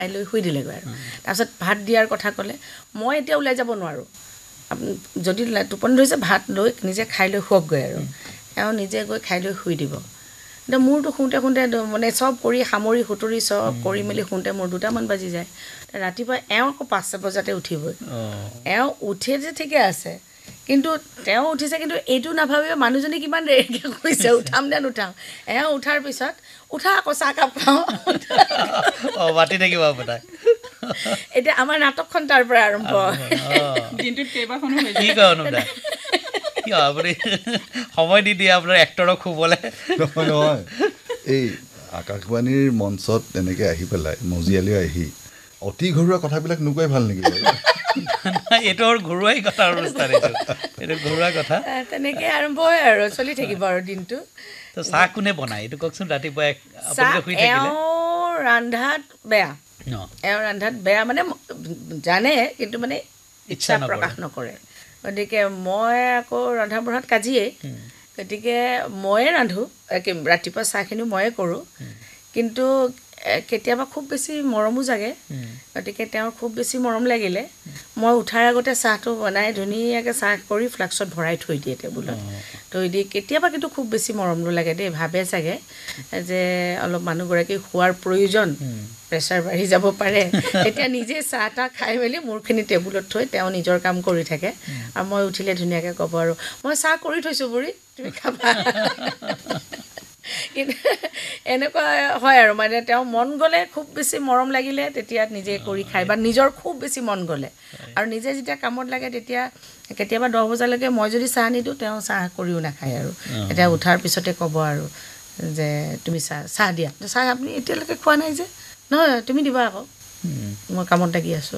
লৈ শুই দিলেগৈ আৰু তাৰপিছত ভাত দিয়াৰ কথা ক'লে মই এতিয়া ওলাই যাব নোৱাৰোঁ যদি টোপনি ধৰিছে ভাত লৈ নিজে খাই লৈ শুৱকগৈ আৰু এওঁ নিজে গৈ খাই লৈ শুই দিব এতিয়া মোৰতো শুওঁতে মানে চব কৰি সামৰি সুতৰি চব কৰি মেলি শুওঁতে মোৰ 2টামান বাজি যায় ৰাতিপুৱা এওঁ আকৌ 5টা বজাতে উঠিবই এওঁ উঠে যে ঠিকে আছে কিন্তু তেওঁ উঠিছে কিন্তু এইটো নাভাবিব মানুহজনী কিমান দেৰিকৈ শুইছে উঠাম নে নুঠাম এওঁ উঠাৰ পিছত উঠা আকৌ চাহকাপ খাওঁ মাতি থাকিব আপোনাৰ এতিয়া আমাৰ নাটকখন তাৰ পৰা আৰম্ভ দিনটোত কেইবাখনো হৈ কি কয় অনুদা কিয় আপুনি সময় দি দিয়ে আপোনাৰ এক্টৰক শুবলৈ নহয় এই আকাশবাণীৰ মঞ্চত এনেকৈ আহি পেলাই মজিয়ালৈ আহি অতি ঘৰুৱা কথাবিলাক নোকোৱাই ভাল নেকি এইটো আৰু ঘৰুৱাই কথা অনুষ্ঠান এইটো ঘৰুৱা কথা তেনেকৈ আৰম্ভ হয় আৰু চলি থাকিব আৰু দিনটো চাহ কোনে বনায় এইটো কওকচোন ৰাতিপুৱা এওঁ ৰান্ধাত বেয়া মানে জানে কিন্তু মানে ইচ্ছা প্ৰকাশ নকৰে গতিকে মই আকৌ ৰন্ধা বঢ়াত কাজিয়েই গতিকে ময়ে ৰান্ধোঁ ৰাতিপুৱা চাহখিনি ময়ে কৰোঁ কিন্তু কেতিয়াবা খুব বেছি মৰমো জাগে গতিকে তেওঁৰ খুব বেছি মৰম লাগিলে মই উঠাৰ আগতে চাহটো বনাই ধুনীয়াকৈ চাহ কৰি ফ্লাক্সত ভৰাই থৈ দিয়ে টেবুলত থৈ দি কেতিয়াবা কিন্তু খুব বেছি মৰম নোলাগে দেই ভাবে চাগে যে অলপ মানুহগৰাকী খোৱাৰ প্ৰয়োজন প্ৰেছাৰ বাঢ়ি যাব পাৰে তেতিয়া নিজে চাহ তাহ খাই মেলি মোৰখিনি টেবুলত থৈ তেওঁ নিজৰ কাম কৰি থাকে আৰু মই উঠিলে ধুনীয়াকৈ ক'ব আৰু মই চাহ কৰি থৈছোঁ বুঢ়ী তুমি খাবা কিন্তু এনেকুৱা হয় আৰু মানে তেওঁ মন গ'লে খুব বেছি মৰম লাগিলে তেতিয়া নিজে কৰি খায় বা নিজৰ খুব বেছি মন গ'লে আৰু নিজে যেতিয়া কামত লাগে তেতিয়া কেতিয়াবা 10 বজালৈকে মই যদি চাহ নিদিওঁ তেওঁ চাহ কৰিও নাখায় আৰু এতিয়া উঠাৰ পিছতে ক'ব আৰু যে তুমি চাহ দিয়া চাহ আপুনি এতিয়ালৈকে খোৱা নাই যে নহয় তুমি দিবা আকৌ মই কামত লাগি আছোঁ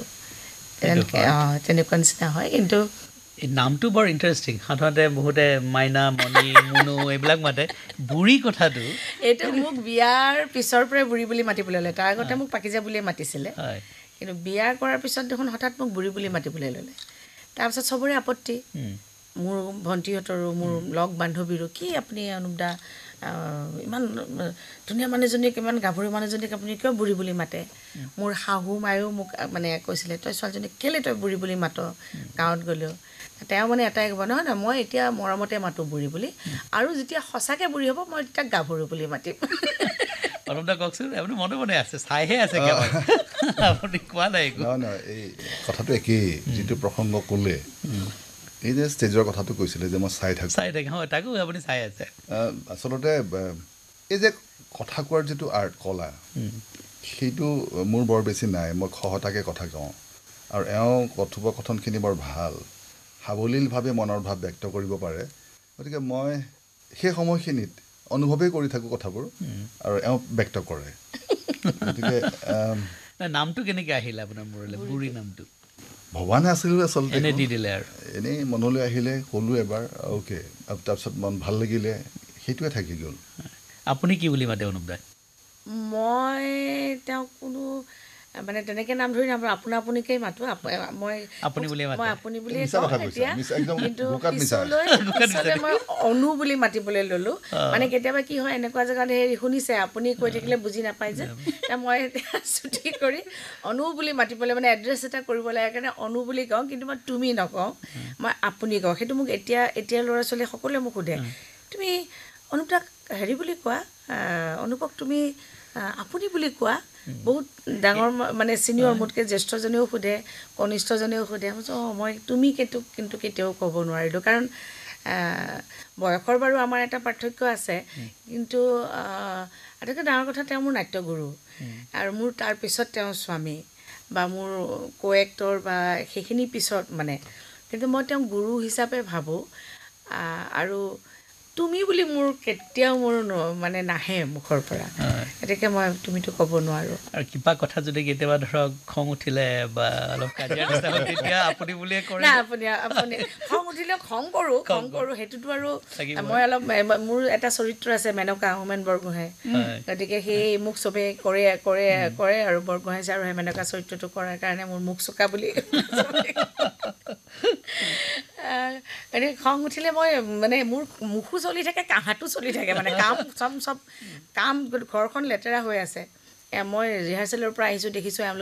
তেনেকুৱা নিচিনা হয় কিন্তু এই নামটো বৰ ইণ্টাৰেষ্টিং সাধাৰণতে বহুতে মাইনা মণি মুনু এইবিলাক মাতে বুঢ়ী কথাটো এইটো মোক বিয়াৰ পিছৰ পৰাই বুঢ়ী বুলি মাতিবলৈ ল'লে তাৰ আগতে মোক পাকিজা বুলিয়ে মাতিছিলে কিন্তু বিয়া কৰাৰ পিছত দেখোন হঠাৎ মোক বুঢ়ী বুলি মাতিবলৈ ল'লে তাৰপিছত চবৰে আপত্তি মোৰ ভণ্টিহঁতৰো মোৰ লগ বান্ধৱীৰো কি আপুনি অনুপদা ইমান ধুনীয়া মানুহজনীক ইমান গাভৰু মানুহজনীক আপুনি কিয় বুঢ়ী বুলি মাতে মোৰ শাহু মায়েও মোক মানে কৈছিলে তই ছোৱালীজনীক কেলৈ তই বুঢ়ী বুলি মাত গাঁৱত গ'লেও তেওঁ মানে এটাই ক'ব নহয় নহয় মই এতিয়া মৰমতে মাতোঁ বুঢ়ী বুলি আৰু যেতিয়া সঁচাকৈ বুঢ়ী হ'ব মই তেতিয়া গাভৰু বুলি মাতিম অনুপদা কওকচোন আপুনি মনে মনে আছে চাইহে আছে আপুনি কোৱা নাই নহয় এই কথাটো একেই যিটো প্ৰসংগ ক'লে এই যে ষ্টেজৰ কথাটো কৈছিলে যে মই চাই থাকোঁ হয় তাকো আপুনি চাই আছে আচলতে এই যে কথা কোৱাৰ যিটো আৰ্ট কলা সেইটো মোৰ বৰ বেছি নাই মই খহটাকৈ কথা কওঁ আৰু এওঁ কথোপকথনখিনি বৰ ভাল সাৱলীলভাৱে মনৰ ভাৱ ব্যক্ত কৰিব পাৰে গতিকে মই সেই সময়খিনিত অনুভৱেই কৰি থাকোঁ কথাবোৰ আৰু এওঁ ব্যক্ত কৰে গতিকে নামটো কেনেকৈ আহিলে আপোনাৰ মূৰলৈ বুঢ়ী নামটো ভবা নাছিলোঁ আচলতে এনেই দি দিলে আৰু এনেই মনলৈ আহিলে ক'লোঁ এবাৰ অ'কে তাৰপিছত মন ভাল লাগিলে সেইটোৱে থাকি গ'ল আপুনি কি বুলি মাতে অনুপদাই মই তেওঁক কোনো মানে তেনেকৈ নাম ধৰি নাম আপুনিকেই মাতোঁ মই আপুনি বুলিয়ে কওঁ এতিয়া কিন্তু পিছলৈ মই অনু বুলি মাতিবলৈ ল'লোঁ মানে কেতিয়াবা কি হয় এনেকুৱা জেগাত হেৰি শুনিছে আপুনি কৈ থাকিলে বুজি নাপায় যে মই ছুটি কৰি অনু বুলি মাতিবলৈ মানে এড্ৰেছ এটা কৰিব লাগে কাৰণে অনু বুলি কওঁ কিন্তু মই তুমি নকওঁ মই আপুনি কওঁ সেইটো মোক এতিয়া ল'ৰা ছোৱালীয়ে সকলোৱে মোক সোধে তুমি অনুপদাক হেৰি বুলি কোৱা অনুপক তুমি আপুনি বুলি কোৱা বহুত ডাঙৰ মানে ছিনিয়ৰ মোতকৈ জ্যেষ্ঠজনেও সোধে কনিষ্ঠজনেও সোধে মই তুমি কিন্তু কেতিয়াও ক'ব নোৱাৰিলোঁ কাৰণ বয়সৰ বাৰু আমাৰ এটা পাৰ্থক্য আছে কিন্তু আটাইতকৈ ডাঙৰ কথা তেওঁ মোৰ নাট্যগুৰু আৰু মোৰ তাৰপিছত তেওঁ স্বামী বা মোৰ কো এক্টৰ বা সেইখিনি পিছত মানে কিন্তু মই তেওঁক গুৰু হিচাপে ভাবোঁ আৰু তুমি বুলি মোৰ কেতিয়াও মোৰ মানে নাহে মুখৰ পৰা গতিকে মই তুমিতো ক'ব নোৱাৰোঁ আৰু কিবা কথা যদি কেতিয়াবা ধৰক খং উঠিলে বা অলপ কাজিয়া তেতিয়া আপুনি বুলিয়ে কৰে না আপুনি খং উঠিলে খং কৰোঁ সেইটোতো আৰু মই অলপ মোৰ এটা চৰিত্ৰ আছে মেনকা হোমেন বৰগোহাঁই গতিকে সেই মোক চবেই কৰে আৰু বৰগোহাঁই ছাৰ আৰু সেই মেনকা চৰিত্ৰটো কৰাৰ কাৰণে মোৰ মুখ চোকা বুলি এনেই খং উঠিলে মই মানে মোৰ মুখো চলি থাকে কাহাতো চলি থাকে মানে কাম চব কাম ঘৰখন লেতেৰা হৈ আছে মই ৰিহাৰ্চেলৰ পৰা আহিছোঁ দেখিছোঁ